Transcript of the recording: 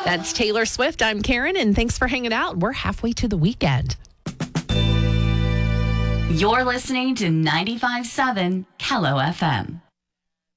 That's Taylor Swift. I'm Karen, and thanks for hanging out. We're halfway to the weekend. You're listening to 95.7 Kello FM.